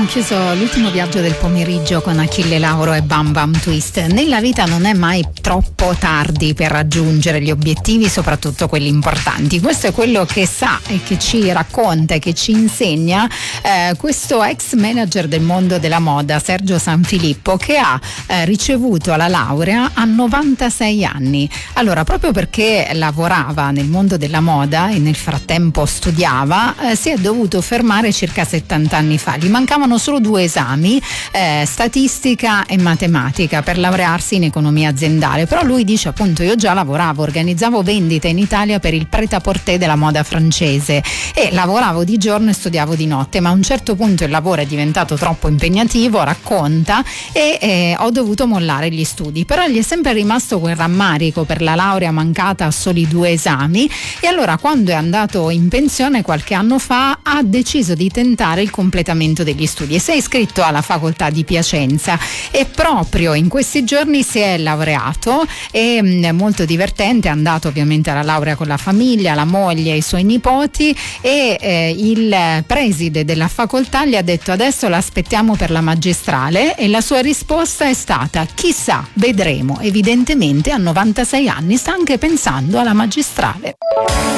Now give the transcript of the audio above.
Abbiamo chiuso l'ultimo viaggio del pomeriggio con Achille Lauro e Bam Bam Twist. Nella vita non è mai troppo tardi per raggiungere gli obiettivi, soprattutto quelli importanti. Questo è quello che sa e che ci racconta e che ci insegna questo ex manager del mondo della moda, Sergio Sanfilippo, che ha ricevuto la laurea a 96 anni. Allora, proprio perché lavorava nel mondo della moda e nel frattempo studiava, si è dovuto fermare circa 70 anni fa. Gli mancavano solo 2 esami, statistica e matematica, per laurearsi in economia aziendale. Però lui dice, appunto, io già lavoravo, organizzavo vendite in Italia per il prêt-à-porter della moda francese e lavoravo di giorno e studiavo di notte, ma a un certo punto il lavoro è diventato troppo impegnativo, racconta, e ho dovuto mollare gli studi. Però gli è sempre rimasto quel rammarico per la laurea mancata a soli 2 esami, e allora, quando è andato in pensione qualche anno fa, ha deciso di tentare il completamento degli studi e si è iscritto alla facoltà di Piacenza, e proprio in questi giorni si è laureato. È molto divertente, è andato ovviamente alla laurea con la famiglia, la moglie e i suoi nipoti, e il preside della facoltà gli ha detto: adesso l'aspettiamo per la magistrale, e la sua risposta è stata: chissà, vedremo. Evidentemente a 96 anni sta anche pensando alla magistrale.